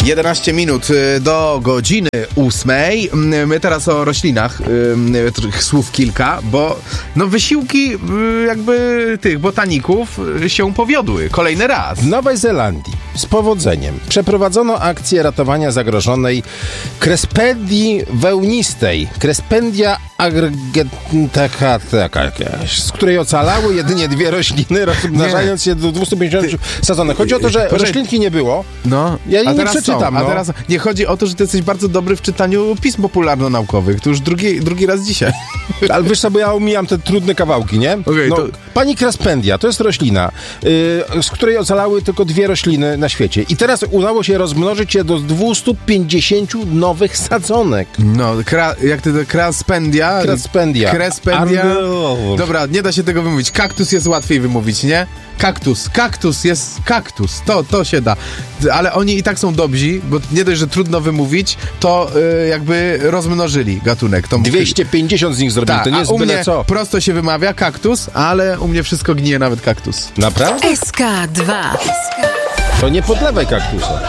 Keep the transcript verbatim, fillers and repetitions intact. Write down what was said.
jedenaście minut do godziny ósmej. My teraz o roślinach, tych słów kilka, bo no wysiłki jakby tych botaników się powiodły kolejny raz. W Nowej Zelandii z powodzeniem przeprowadzono akcję ratowania zagrożonej krespedii wełnistej, Crespendia aggregata, z której ocalały jedynie dwie rośliny, rozmnażając się do dwieście pięćdziesiąt sadzonek. Chodzi o to, że Proszę... roślinki nie było. No, ja jej a nie teraz przeczytam. Są, a no. teraz nie chodzi o to, że ty jesteś bardzo dobry w czytaniu pism popularno-naukowych. To już drugi, drugi raz dzisiaj. Ale wiesz co, bo ja omijam te trudne kawałki, nie? Okay, no, to... Pani Crespendia to jest roślina, yy, z której ocalały tylko dwie rośliny na świecie. I teraz udało się rozmnożyć je do dwieście pięćdziesiąt nowych sadzonek. No, kra, jak to Crespendia? Crespendia. Crespendia. Arno... Dobra, nie da się tego wymówić. Kaktus jest łatwiej wymówić, nie? Kaktus, kaktus jest kaktus, to, to się da. Ale oni i tak są dobrzy, bo nie dość, że trudno wymówić, to yy, jakby rozmnożyli gatunek. Tą... dwieście pięćdziesiąt z nich zrobili, Ta, to nie jest u byle mnie co. prosto się wymawia kaktus, ale u mnie wszystko gnije, nawet kaktus. Naprawdę? S K dwa. To nie podlewaj kaktusa.